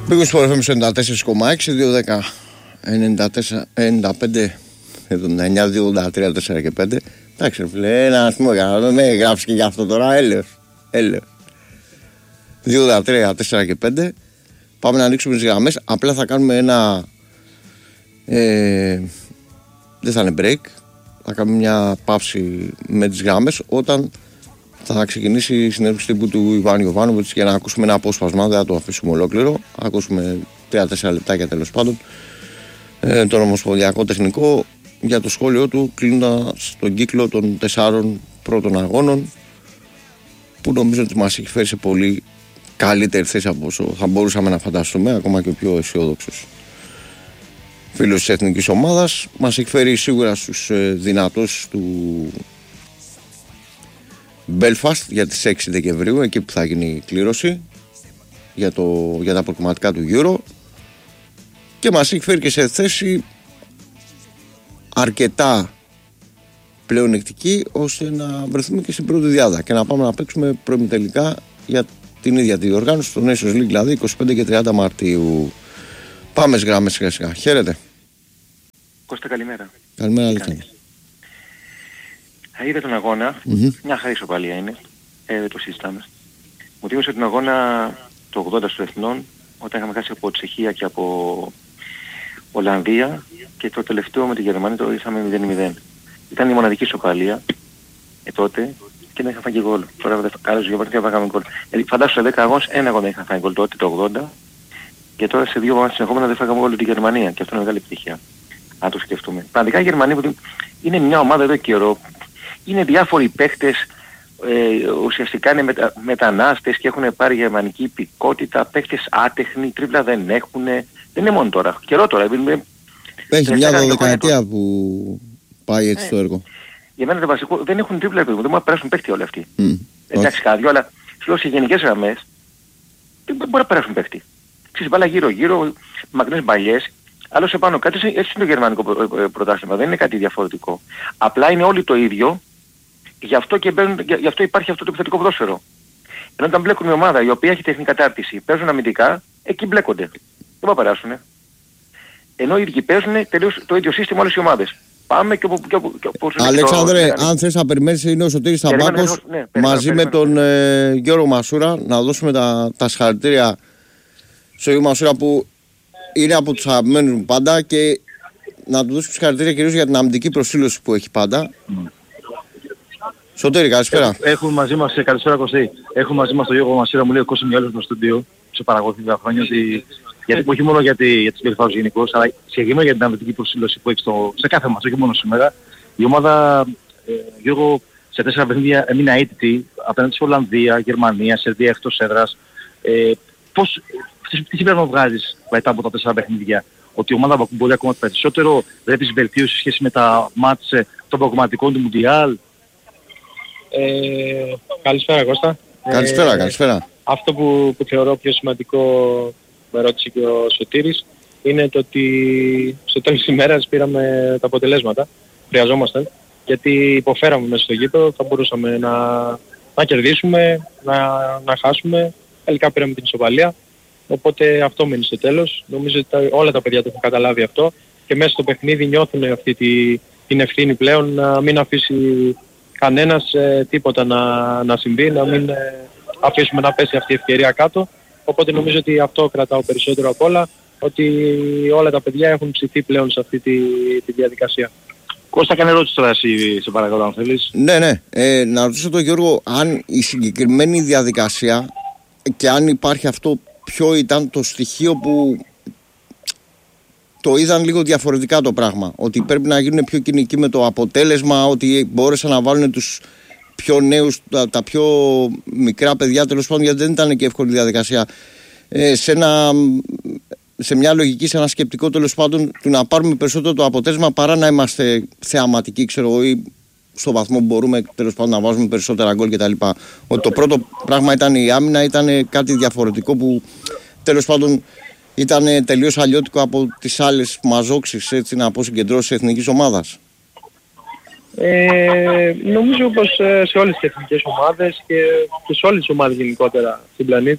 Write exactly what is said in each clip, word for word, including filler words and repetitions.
Πήγω στο εφ εμ ενενήντα τέσσερα κόμμα έξι, δύο δέκα ενενήντα τέσσερα ενενήντα πέντε εβδομήντα εννιά δύο ογδόντα τρία τέσσερα και πέντε. Εντάξει ρε φίλε, ένα ας πούμε, με γράψει και γι' αυτό τώρα, έλεος, έλεος. δύο ογδόντα τρία τέσσερα και πέντε. Πάμε να ανοίξουμε τις γραμμές, απλά θα κάνουμε ένα, ε, δεν θα είναι break, θα κάνουμε μια παύση με τις γραμμές όταν θα ξεκινήσει η συνέντευξη τύπου του Ιβάν Ιωβάνοβιτς για να ακούσουμε ένα απόσπασμα, δεν θα το αφήσουμε ολόκληρο, θα ακούσουμε τρία τέσσερα λεπτάκια τέλος πάντων, ε, τον ομοσπονδιακό τεχνικό για το σχόλιο του κλείνοντας τον κύκλο των τεσσάρων πρώτων αγώνων που νομίζω ότι μας έχει φέρει σε πολύ καλύτερη θέση από όσο θα μπορούσαμε να φανταστούμε, ακόμα και ο πιο αισιόδοξος φίλος της εθνικής ομάδας. Μας έχει φέρει σίγουρα στους ε, δυνατούς του Belfast για τις έξι Δεκεμβρίου, εκεί που θα γίνει η κλήρωση για, το, για τα προκριματικά του Euro, και μας έχει φέρει και σε θέση αρκετά πλεονεκτική ώστε να βρεθούμε και στην πρώτη διάδα και να πάμε να παίξουμε προημιτελικά για την ίδια τη διοργάνωση του Nations League, δηλαδή είκοσι πέντε και τριάντα Μαρτίου. Πάμε στις γραμμές σιγά σιγά. Χαίρετε. Κώστα, καλημέρα. Καλημέρα, Αλήθεια. Είδα τον αγώνα, mm-hmm. μια χαρή ισοπαλία είναι, ε, δεν το συζητάμε. Μου θύμισε τον αγώνα το ογδόντα στο Εθνών, όταν είχαμε χάσει από Τσεχία και από Ολλανδία, και το τελευταίο με τη Γερμανία το είχαμε μηδέν μηδέν. Ήταν η μοναδική ισοπαλία ε, τότε και δεν είχα φάει και γκολ. Τώρα άλλος δύο партия φάγαμε γκολ. Δηλαδή φαντάσου σε δέκα αγώνες ένα αγώνα είχα φάει γκολ τότε το ογδόντα, και τώρα σε δύο αγώνες συνεχόμενα δεν φάγαμε γκολ τη Γερμανία, και αυτό είναι μεγάλη επιτυχία. Αν το σκεφτούμε. Πραγματικά η Γερμανία είναι μια ομάδα εδώ καιρό. Είναι διάφοροι παίχτες, ε, ουσιαστικά είναι μετα, μετανάστες και έχουν πάρει γερμανική υπηκότητα, παίχτες άτεχνοι, τρίπλα δεν έχουν, δεν είναι μόνο τώρα, καιρό τώρα. Είναι, έχει μια δωδεκαετία που πάει έτσι ε, το έργο. Για μένα το βασικό, δεν έχουν τρίπλα επίπεδο, δεν μπορούν να περάσουν παίχτη όλοι αυτοί. Mm, εντάξει κάτι, αλλά σου λέω σε γενικές γραμμές δεν μπορεί να περάσουν παίχτη. Ξέρεις, μπάλα γύρω γύρω, μακρινές μπαλιές, άλλο σε πάνω κάτι, έτσι είναι το γερμανικό πρωτάθλημα, δεν είναι κάτι διαφορετικό. Απλά είναι όλοι το ίδιο. Γι' αυτό, και μπαίνουν, γι' αυτό υπάρχει αυτό το επιθετικό ποδόσφαιρο. Ενώ όταν μπλέκουν μια ομάδα η οποία έχει τεχνική κατάρτιση, παίζουν αμυντικά, εκεί μπλέκονται. Δεν θα περάσουν. Ενώ οι ίδιοι παίζουν τελείως το ίδιο σύστημα όλες οι ομάδες. Πάμε και όπως... Αλέξανδρε, το... αν θες να περιμένεις, είναι ο Σωτήρης Σαμπάκος ναι, μαζί με τον ε, Γιώργο Μασούρα, να δώσουμε τα, τα συγχαρητήρια στον Γιώργο Μασούρα που είναι από τους αγαπημένους μου πάντα, και να του δώσουμε συγχαρητήρια κυρίως για την αμυντική προσήλωση που έχει πάντα. Mm. Σωτήρη, καλησπέρα. Έχουμε μαζί μας, καλησπέρα Κωστή. Έχουμε μαζί μας τον Γιώργο Μασούρα, μου λέει ο Κώστας Μιάλος στο στούντιο, σε παρακολουθεί χρόνια, ότι, γιατί, όχι μόνο για, τη, για τις περιφάσεις γενικώς, αλλά συγκεκριμένα για την αμυντική προσήλωση που έχει στο, σε κάθε μας, όχι μόνο σήμερα. Η ομάδα, ε, Γιώργο, σε τέσσερα παιχνίδια έμεινε αίτητη απέναντι σε Ολλανδία, Γερμανία, Σερβία εκτός έδρας. Ε, πώς, τι συμπέρασμα βγάζεις μετά από τα τέσσερα παιχνίδια? Ότι η ομάδα μπορεί ακόμα περισσότερο, βλέπεις βελτίωση σε σχέση με τα μάτς των προγραμματικών του Μουντιάλ? Ε, καλησπέρα Κώστα. Καλησπέρα, ε, καλησπέρα. Αυτό που, που θεωρώ πιο σημαντικό, με ρώτησε και ο Σωτήρης, είναι το ότι στο τέλος της ημέρας πήραμε τα αποτελέσματα. Χρειαζόμασταν, γιατί υποφέραμε μέσα στο γήπεδο, θα μπορούσαμε να, να κερδίσουμε, να, να χάσουμε. Τελικά πήραμε την ισοπαλία, οπότε αυτό μείνει στο τέλος. Νομίζω ότι τα, όλα τα παιδιά το έχουν καταλάβει αυτό, και μέσα στο παιχνίδι νιώθουν αυτή τη, την ευθύνη πλέον να μην αφήσει κανένας ε, τίποτα να, να συμβεί, να μην ε, αφήσουμε να πέσει αυτή η ευκαιρία κάτω. Οπότε νομίζω ότι αυτό κρατάω περισσότερο απ' όλα, ότι όλα τα παιδιά έχουν ψηθεί πλέον σε αυτή τη, τη διαδικασία. Κώστα, κάνε ερώτηση τώρα εσύ, σε παρακαλώ, αν θέλεις. Ναι, ναι. Ε, να ρωτήσω τον Γιώργο αν η συγκεκριμένη διαδικασία, και αν υπάρχει αυτό, ποιο ήταν το στοιχείο που το είδαν λίγο διαφορετικά το πράγμα. Ότι πρέπει να γίνουν πιο κοινικοί με το αποτέλεσμα, ότι μπόρεσαν να βάλουν τους πιο νέους, τα, τα πιο μικρά παιδιά, τέλος πάντων, γιατί δεν ήταν και εύκολη διαδικασία. Ε, σε, ένα, σε μια λογική, σε ένα σκεπτικό τέλος πάντων, του να πάρουμε περισσότερο το αποτέλεσμα παρά να είμαστε θεαματικοί, ξέρω εγώ, ή στο βαθμό που μπορούμε τέλος πάντων να βάζουμε περισσότερα γκολ κτλ. Ότι το πρώτο πράγμα ήταν η άμυνα, ήταν κάτι διαφορετικό που τέλος πάντων ήταν τελείως αλλιώτικο από τις άλλες μαζόξεις, έτσι να πω, συγκεντρώσεις εθνικής ομάδας. Ε, νομίζω πως σε όλες τις εθνικές ομάδες και, και σε όλες τις ομάδες γενικότερα στην πλανήτη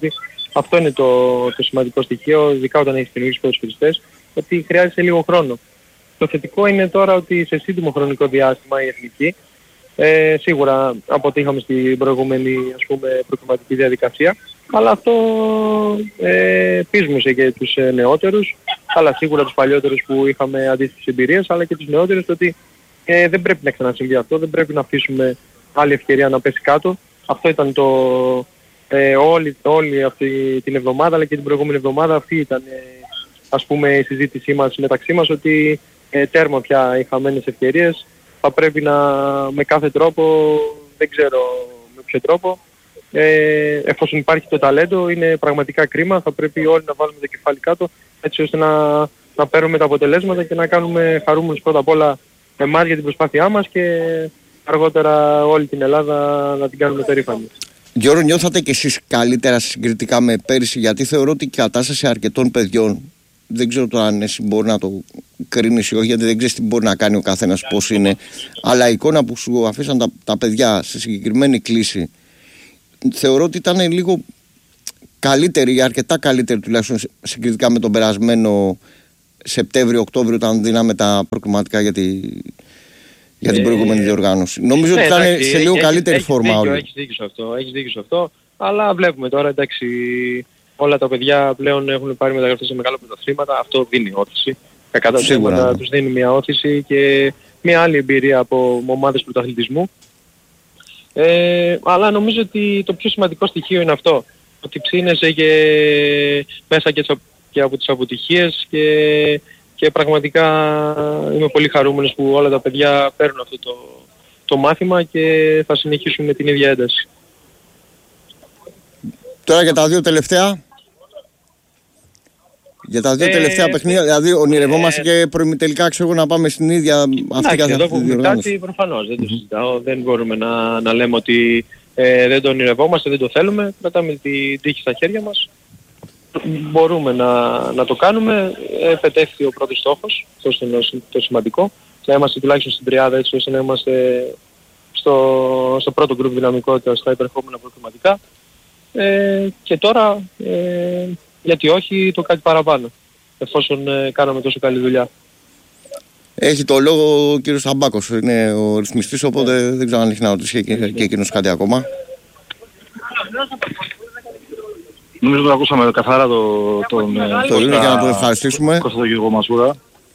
αυτό είναι το, το σημαντικό στοιχείο, ειδικά όταν έχεις καινούργιους ποδοσφαιριστές, ότι χρειάζεται λίγο χρόνο. Το θετικό είναι τώρα ότι σε σύντομο χρονικό διάστημα η εθνική, ε, σίγουρα αποτύχαμε στην προηγούμενη, ας πούμε, προκριματική διαδικασία, αλλά αυτό ε, πείσμουσε και τους ε, νεότερους, αλλά σίγουρα τους παλιότερους που είχαμε αντίστοιχες εμπειρίες, αλλά και τους νεότερους, ότι ε, δεν πρέπει να ξανασυμβεί αυτό, δεν πρέπει να αφήσουμε άλλη ευκαιρία να πέσει κάτω. Αυτό ήταν το, ε, όλη, όλη αυτή την εβδομάδα, αλλά και την προηγούμενη εβδομάδα αυτή ήταν ε, ας πούμε η συζήτησή μας μεταξύ μας, ότι ε, τέρμα πια οι χαμένες ευκαιρίες, θα πρέπει να με κάθε τρόπο, δεν ξέρω με ποιο τρόπο, ε, εφόσον υπάρχει το ταλέντο, είναι πραγματικά κρίμα, θα πρέπει όλοι να βάλουμε το κεφάλι κάτω, έτσι ώστε να, να παίρνουμε τα αποτελέσματα και να κάνουμε χαρούμενους πρώτα απ' όλα εμάς για την προσπάθειά μας και αργότερα όλη την Ελλάδα να την κάνουμε περήφανη. Γιώργο, νιώθατε κι εσείς καλύτερα συγκριτικά με πέρυσι? Γιατί θεωρώ ότι η κατάσταση αρκετών παιδιών, δεν ξέρω τώρα αν εσύ μπορεί να το κρίνεις ή όχι, γιατί δεν ξέρεις τι μπορεί να κάνει ο καθένας, πώς είναι, αλλά η εικόνα που σου αφήσαν τα, τα παιδιά σε συγκεκριμένη κλίση, θεωρώ ότι ήταν λίγο καλύτερη ή αρκετά καλύτερη τουλάχιστον συγκριτικά με τον περασμένο Σεπτέμβριο-Οκτώβριο, όταν δίναμε τα προκριματικά για, τη, για την προηγούμενη διοργάνωση. Νομίζω ναι, ότι ήταν εντάξει, σε λίγο έχεις, καλύτερη έχεις φόρμα δίκιο, όλοι. Έχεις δίκιο σε αυτό, έχεις δίκιο σε αυτό, αλλά βλέπουμε τώρα, εντάξει, όλα τα παιδιά πλέον έχουν πάρει μεταγραφές σε μεγάλα πρωταθλήματα, αυτό δίνει όθηση. Κακά τα ψέματα τους δίνει μια όθηση και μια άλλη εμπειρία από ομάδες πρωταθλητισμού. Ε, αλλά νομίζω ότι το πιο σημαντικό στοιχείο είναι αυτό, ότι ψήνεσαι και μέσα και, και από τις αποτυχίες και, και πραγματικά είμαι πολύ χαρούμενος που όλα τα παιδιά παίρνουν αυτό το, το μάθημα και θα συνεχίσουν με την ίδια ένταση. Τώρα για τα δύο τελευταία. Για τα δύο ε, τελευταία παιχνίδια, δηλαδή ονειρευόμαστε ε, και προημιτελικά, ξέρω να πάμε στην ίδια αυτή καθ' εδώ που έχουμε κάτι προφανώς, δεν το συζητάω, δεν μπορούμε να, να λέμε ότι ε, δεν το ονειρευόμαστε, δεν το θέλουμε, κρατάμε την τύχη στα χέρια μας, μπορούμε να, να το κάνουμε, ε, πετεύχθη ο πρώτος στόχος, αυτό είναι το σημαντικό, να είμαστε τουλάχιστον στην τριάδα έτσι ώστε να είμαστε στο, στο πρώτο γκρουπ δυναμικότητας στα υπερχόμενα προκριματικά ε, και τώρα ε, γιατί όχι το κάτι παραπάνω, εφόσον ε, κάναμε τόσο καλή δουλειά. Έχει το λόγο ο κύριος Αμπάκος, είναι ο ρυθμιστής, οπότε yeah. δεν ξέρω αν έχει να ρωτήσει και, και εκείνος κάτι ακόμα. Νομίζω ότι ακούσαμε καθαρά το, τον το Κώστα, για να τον ευχαριστήσουμε. Κώστα τον κύριο Μασούρα.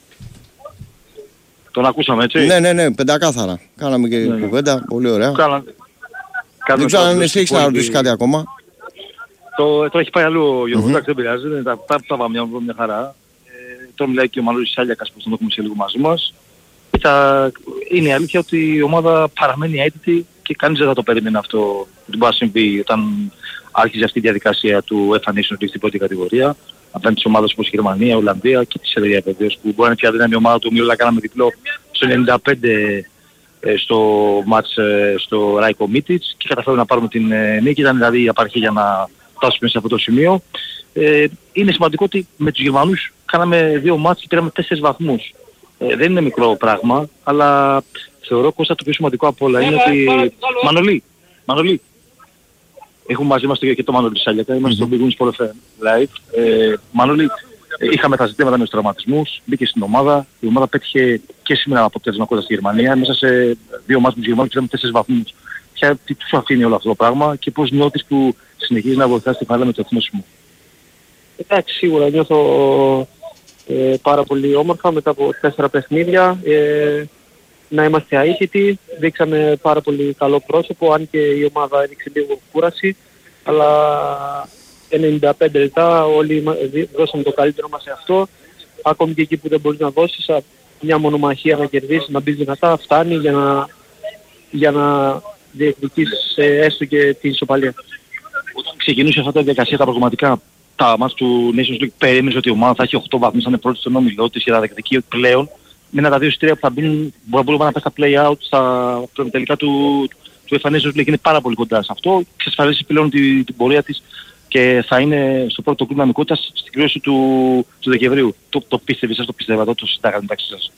Τον ακούσαμε, έτσι. Ναι, ναι, ναι, πεντακάθαρα. Κάναμε και ναι, κουβέντα, πολύ ωραία. Κάνα... Δεν ξέρω αν εσύ έχεις να ρωτήσει κάτι ακόμα. Το, το έχει πάει αλλού ο Γιώργος, mm-hmm. δεν πειράζει, τα, τα, τα, τα πάμε μια, μια χαρά. Ε, τώρα μιλάει και ο Μανώλης Σάλιακας που τον έχουμε σε λίγο μαζί μας. Τα, είναι η αλήθεια ότι η ομάδα παραμένει αίτητη και κανείς δεν θα το περίμενε αυτό που μπορεί να συμβεί όταν άρχιζε αυτή η διαδικασία του εμφανίσεων στην πρώτη κατηγορία. Απέναντι στις ομάδες όπως η Γερμανία, η Ολλανδία και τη Σερβία βεβαίως, που μπορεί να είναι πια δύναμη ομάδα του Μίλου, αλλά κάναμε διπλό στο ενενήντα πέντε ε, στο μάτς ε, στο Ράικο Μίτιτς και καταφέρουμε να πάρουμε την ε, νίκη. Ήταν δηλαδή η απαρχή για να φτάσουμε σε αυτό το σημείο. Ε, είναι σημαντικό ότι με τους Γερμανούς κάναμε δύο μάτς και πήραμε τέσσερις βαθμούς. Ε, δεν είναι μικρό πράγμα, αλλά θεωρώ Κώστα το πιο σημαντικό από όλα είναι ότι... Μανολή, Μανολή, έχουμε μαζί μας και το Μανολή Σάλιακα, είμαστε mm-hmm. στο Big Wings Sport εφ εμ Live. Ε, Μανολή, ε, είχαμε τα ζητήματα με τους τραυματισμούς, μπήκε στην ομάδα, η ομάδα πέτυχε και σήμερα αποτέλεσμα κοντά στη Γερμανία, μέσα σε δύο μάτς με τους Γερμανούς πήραμε τέσσερις βαθμούς. Ποια, τι τους αφήνει όλο αυτό το πράγμα και πώς νιώθεις που συνεχίζεις να βοηθάς την παράλληλα με το εθνόσημο? Εντάξει, σίγουρα νιώθω ε, πάρα πολύ όμορφα μετά από τέσσερα παιχνίδια. Ε, να είμαστε αίσθητοι, δείξαμε πάρα πολύ καλό πρόσωπο, αν και η ομάδα έδειξε λίγο κούραση, αλλά ενενήντα πέντε λεπτά όλοι δώσαμε το καλύτερο μας σε αυτό, ακόμη και εκεί που δεν μπορείς να δώσεις μια μονομαχία να κερδίσεις, να μπεις δυνατά, φτάνει για να, για να διεκδικήσεις ε, έστω και την ισοπαλία. Όταν ξεκινούσε αυτά τα διαδικασία τα προγραμματικά, τα μάτς του Nations League, περίμενες ότι η ομάδα θα έχει οκτώ βαθμούς, θα είναι πρώτη στον όμιλο της και θα διεκδικεί πλέον με ένα τα δύο στήρια που θα μπουν, μπορούμε να πάει στα play-out, στα τελικά του, του Nations League, είναι πάρα πολύ κοντά σε αυτό, εξασφαλίσει πλέον την, την πορεία της και θα είναι στο πρώτο κλουμπ δυναμικότητας στην κλήρωση του, του Δεκεμβρίου. Το, το πίστευες, σας το πιστεύατε, το συζητάγατε μεταξύ σας?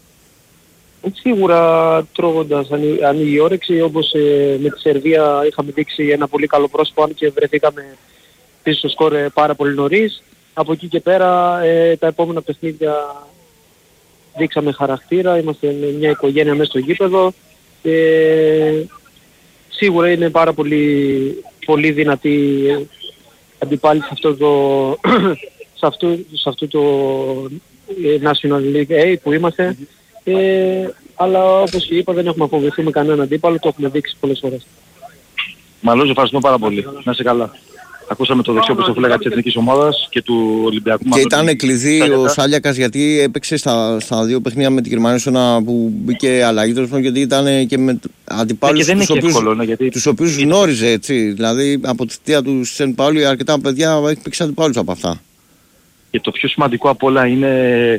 Σίγουρα τρώγοντας ανοίγει η όρεξη, όπως ε, με τη Σερβία είχαμε δείξει ένα πολύ καλό πρόσωπο, αν και βρεθήκαμε χτίσει το σκορ πάρα πολύ νωρίς. Από εκεί και πέρα ε, τα επόμενα παιχνίδια δείξαμε χαρακτήρα, είμαστε μια οικογένεια μέσα στο γήπεδο. Ε, σίγουρα είναι πάρα πολύ, πολύ δυνατή αντιπάλη σε αυτό το, σε αυτό, σε αυτό το National League A που είμαστε. Ε, αλλά όπως είπα δεν έχουμε αποβεθεί με κανέναν αντίπαλο, το έχουμε δείξει πολλές φορές. Μαλώζη, ευχαριστούμε πάρα πολύ. Να είσαι καλά. Ακούσαμε το δεξιό που λέγα της εθνικής ομάδας και του Ολυμπιακού. Και ήταν κλειδί ο Σάλιακας γιατί έπαιξε στα, στα δύο παιχνίδια με την Γερμανία στο ένα που μπήκε αλλαγή τέλος, γιατί ήταν και με αντιπάλους τους οποίους, εύκολο, ναι, γιατί... τους οποίους γνώριζε, έτσι. Δηλαδή από τη θητεία του Σεν Πάουλη αρκετά παιδιά έπαιξε αντιπάλους από αυτά. Και το πιο σημαντικό απ' όλα είναι...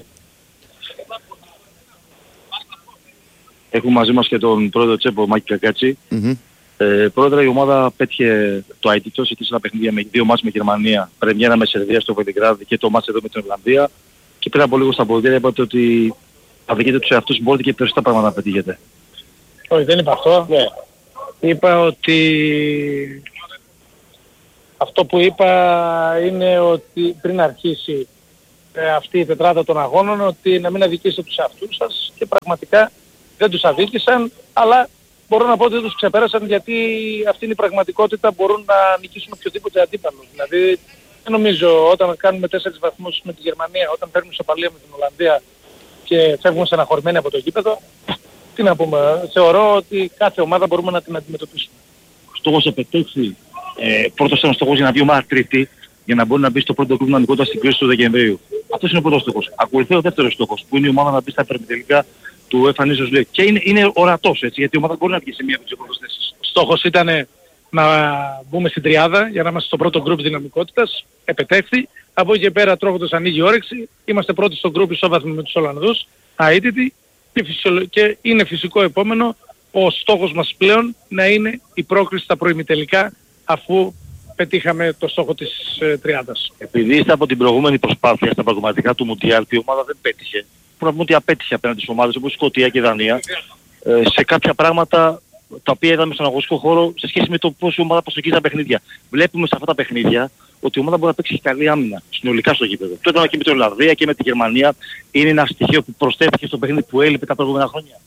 Έχουμε μαζί μας και τον πρόεδρο Τσέπο, Μάκη Κακάτσι. Mm-hmm. Ε, πρόεδρε, η ομάδα πέτυχε το αίτητο σε τέσσερα παιχνίδια με δύο μάτς με Γερμανία, πρεμιέρα με Σερβία στο Βελιγράδι και το μάτς εδώ με την Ολλανδία. Και πριν από λίγο στα ποδητήρια είπατε ότι αδικείτε τους εαυτούς, μπορείτε και περισσότερα πράγματα να πετύχετε. Όχι, δεν είπα αυτό. Ναι. Είπα ότι αυτό που είπα είναι ότι πριν αρχίσει ε, αυτή η τετράδα των αγώνων, ότι να μην αδικήσετε τους εαυτούς σας, και πραγματικά δεν τους αδίκησαν, αλλά μπορώ να πω ότι δεν τους ξεπέρασαν, γιατί αυτή είναι η πραγματικότητα, μπορούν να νικήσουν οποιοδήποτε αντίπαλο. Δηλαδή δεν νομίζω όταν κάνουμε τέσσερις βαθμούς με τη Γερμανία, όταν παίρνουμε ισοπαλία με την Ολλανδία και φεύγουμε στεναχωρημένοι από το γήπεδο, τι να πούμε, θεωρώ ότι κάθε ομάδα μπορούμε να την αντιμετωπίσουμε. Ο στόχος επετέχθη. Ε, πρώτος ένας στόχος για να βγει ομάδα τρίτη, για να μπορεί να μπει στο πρώτο γκρουπ νικώντας στην κρίση του Δεκεμβρίου. Αυτός είναι ο πρώτος στόχος. Ακολουθεί ο δεύτερος στόχος, που είναι η ομάδα να μπει στα υπερμετελικά του F Nations League. Και είναι, είναι ορατός, έτσι, γιατί η ομάδα μπορεί να βγει σε μία από τις πρώτες θέσεις. Στόχος ήταν να μπούμε στην τριάδα για να είμαστε στο πρώτο γκρουπ δυναμικότητας. Επετέχθη. Από εκεί και πέρα τρώγοντας ανοίγει η όρεξη. Είμαστε πρώτοι στο γκρουπ ισόβαθμοι με τους Ολλανδούς, αίτητοι, και, φυσιο... και είναι φυσικό επόμενο ο στόχος μας πλέον να είναι η πρόκριση στα προημιτελικά, αφού πετύχαμε το στόχο της ε, τριάδας. Επειδή είστε από την προηγούμενη προσπάθεια στα πραγματικά του Μουντιάλ, η ομάδα δεν πέτυχε. Πρέπει να πούμε ότι απέτυχε απέναντι στις ομάδες όπως η Σκωτία και η Δανία, ε, σε κάποια πράγματα τα οποία είδαμε στον αγωνιστικό χώρο σε σχέση με το πώς η ομάδα προσεγγίζει τα παιχνίδια. Βλέπουμε σε αυτά τα παιχνίδια ότι η ομάδα μπορεί να παίξει καλή άμυνα συνολικά στο γήπεδο. Το ήταν και με την Ολλανδία και με τη Γερμανία. Είναι ένα στοιχείο που προσθέθηκε στο παιχνίδι που έλειπε τα προηγούμενα χρόνια.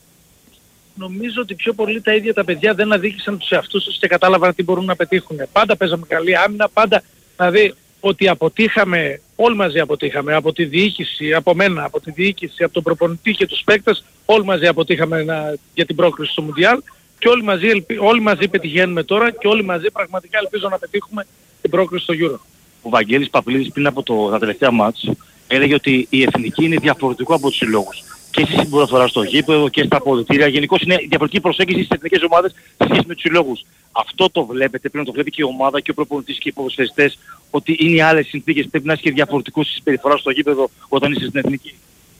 Νομίζω ότι πιο πολύ τα ίδια τα παιδιά δεν αδίκησαν τους εαυτούς τους και κατάλαβαν τι μπορούν να πετύχουν. Πάντα παίζαμε καλή άμυνα, πάντα, δηλαδή ότι αποτύχαμε, όλοι μαζί αποτύχαμε, από τη διοίκηση, από μένα, από τη διοίκηση, από τον προπονητή και τους παίκτες, όλοι μαζί αποτύχαμε να, για την πρόκριση στο Μουντιάλ, και όλοι μαζί, όλοι μαζί πετυχαίνουμε τώρα και όλοι μαζί πραγματικά ελπίζω να πετύχουμε την πρόκριση στο Euro. Ο Βαγγέλης Παπλίδης πριν από το, τα τελευταία μάτς έλεγε ότι η εθνική είναι διαφορετικό από τους συλλόγους. Και στη συμπεριφορά στο γήπεδο και στα αποδυτήρια. Γενικώς είναι διαφορετική προσέγγιση στις εθνικές ομάδες σε σχέση με τους συλλόγους. Αυτό το βλέπετε, πρέπει να το βλέπει και η ομάδα και ο προπονητής και οι ποδοσφαιριστές, ότι είναι άλλες συνθήκες, πρέπει να έχει και διαφορετικό στη συμπεριφορά στο γήπεδο όταν είσαι στην εθνική.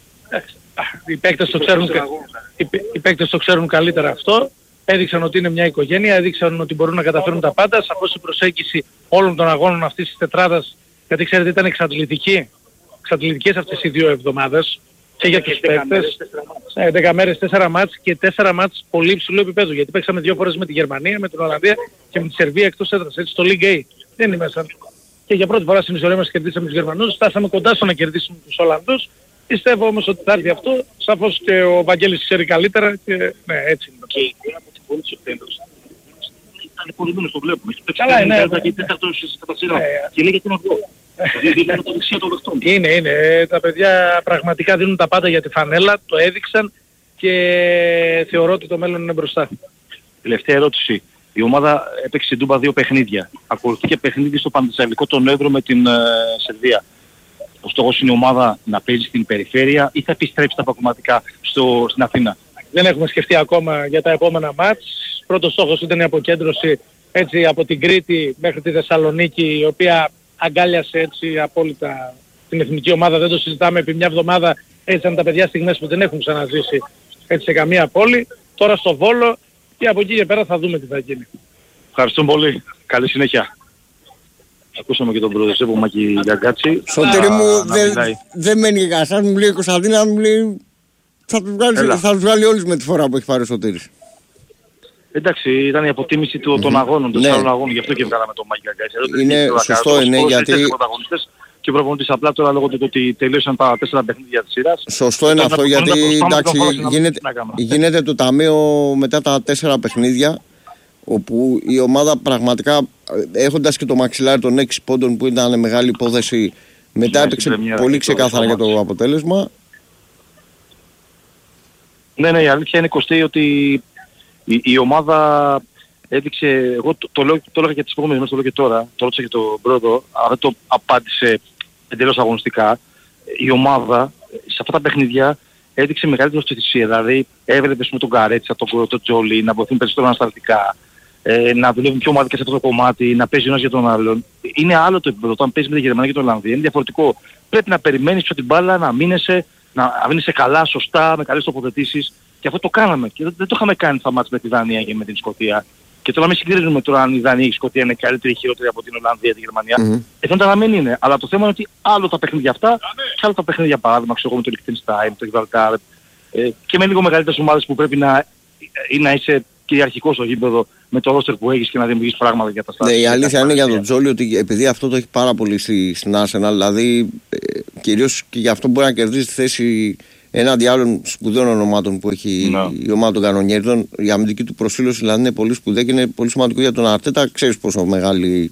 Οι παίκτες το ξέρουν, οι παίκτες το ξέρουν καλύτερα αυτό. Έδειξαν ότι είναι μια οικογένεια, έδειξαν ότι μπορούν να καταφέρουν τα πάντα. Σαφώς η προσέγγιση όλων των αγώνων αυτής της τετράδας, γιατί ξέρετε ήταν εξαντλητική, εξαντλητικές αυτές οι δύο εβδομάδες. Και για τους παίκτες, δέκα μέρες, τέσσερα μάτς και τέσσερα μάτς πολύ υψηλού επίπεδου. Γιατί παίξαμε δύο φορές με τη Γερμανία, με την Ολλανδία και με τη Σερβία εκτός έδρας, έτσι, στο League A. Δεν είναι μέσα. Και για πρώτη φορά στην ιστορία μας κερδίσαμε τους Γερμανούς, φτάσαμε κοντά στο να κερδίσουμε τους Ολλανδούς. Πιστεύω όμως ότι θα έρθει αυτό, σαφώς και ο Βαγγέλης ξέρει καλύτερα και ναι, έτσι είναι. Και η εικόνα από την πόλη του τέλος ήταν πολύ μήνες, το βλέπουμε. Καλά, ναι. Και λέει γιατί να βγω. Είναι, είναι. Τα παιδιά πραγματικά δίνουν τα πάντα για τη φανέλα, το έδειξαν και θεωρώ ότι το μέλλον είναι μπροστά. Τελευταία ερώτηση. Η ομάδα έπαιξε στην Τούμπα δύο παιχνίδια. Ακολουθεί και παιχνίδι στο Πανθεσσαλικό τον Νοέμβριο με την uh, Σερβία. Ο στόχος είναι η ομάδα να παίζει στην περιφέρεια ή θα επιστρέψει τα πραγματικά στο, στην Αθήνα? Δεν έχουμε σκεφτεί ακόμα για τα επόμενα μάτς. Πρώτος στόχος ήταν η αποκέντρωση, έτσι, από την Κρήτη μέχρι τη Θεσσαλονίκη, η οποία αγκάλιασε έτσι απόλυτα την εθνική ομάδα. Δεν το συζητάμε, επί μια εβδομάδα έζησαν τα παιδιά στιγμές που δεν έχουν ξαναζήσει έτσι σε καμία πόλη. Τώρα στο Βόλο και από εκεί και πέρα θα δούμε τι θα γίνει. Ευχαριστούμε πολύ. Καλή συνέχεια. Ακούσαμε και τον πρόεδρο που Μάκη Γκαγκάτσι. Σωτήρη μου, δεν δε μένει για εσάς, μου λέει η Κωνσταντίνα, μου λέει θα τους βγάλει, θα τους βγάλει όλους με τη φορά που έχει πάρει ο Σωτήρης. Εντάξει, ήταν η αποτίμηση του, mm-hmm. των αγώνων, των άλλων ναι. αγώνων, γι' αυτό και βγάλαμε τον Μάκη Γκαγκάης. Είναι σωστό, είναι γιατί... Και ο προπονητής απλά τώρα λόγω του ότι τελείωσαν τα τέσσερα παιχνίδια της σειράς. Σωστό είναι αυτό, γιατί εντάξει, γίνεται, γίνεται το ταμείο μετά τα τέσσερα παιχνίδια, όπου η ομάδα πραγματικά, έχοντας και το μαξιλάρι των έξι πόντων που ήταν μεγάλη υπόθεση, μετά έπαιξε πολύ ξεκάθαρα για το αποτέλεσμα. Ναι, ναι, η αλήθεια είναι, Κωστή, ότι η, η ομάδα έδειξε, εγώ το, το, το, το έλεγα και τις επόμενες μέρες, το λέω και τώρα, το ρώτησα και τον Πρόεδρο, αλλά δεν το απάντησε εντελώς αγωνιστικά. Η ομάδα σε αυτά τα παιχνίδια έδειξε μεγαλύτερη αυτοθυσία, δηλαδή έβλεπε με τον Καρέτσα, τον, τον Τζόλι, να βοηθούν περισσότερο ανασταλτικά, ε, να δουλεύουν πιο ομαδικά σε αυτό το κομμάτι, να παίζει ο ένας για τον άλλον. Είναι άλλο το επίπεδο, όταν παίζει με τη Γερμανία και την Ολλανδία, είναι διαφορετικό. Πρέπει να περιμένεις πιο την μπάλα, να μείνεσαι, να μείνεσαι καλά, σωστά, με καλές τοποθετήσεις. Και αυτό το κάναμε. Και δεν, δεν το είχαμε κάνει στα μάτς με τη Δανία και με την Σκωτία. Και τώρα μην συγκρίνουμε τώρα αν η Δανία ή η Σκωτία είναι καλύτερη ή χειρότερη από την Ολλανδία ή τη Γερμανία. Mm-hmm. Εφαίνεται να μην είναι. Αλλά το θέμα είναι ότι άλλο τα παιχνίδια αυτά και άλλο τα παιχνίδια, παράδειγμα, ξέρω εγώ, με το Liechtenstein, το Γιβραλτάρ, ε, και με λίγο μεγαλύτερες ομάδες που πρέπει να, ή να είσαι κυριαρχικός στο γήπεδο με το roster που έχεις και να δημιουργείς πράγματα για τα στάδια. Ναι, η αλήθεια είναι για τον Τζόλι ότι επειδή αυτό το έχει πάρα πολύ στην Arsenal, δηλαδή ε, κυρίως και γι' αυτό μπορεί να κερδίσει τη θέση έναντι άλλων σπουδαίων ονομάτων που έχει no. η ομάδα των κανονιέρδων. Η αμυντική του προσήλωση δηλαδή είναι πολύ σπουδαία και είναι πολύ σημαντικό για τον Αρτέτα. Ξέρεις πόσο μεγάλη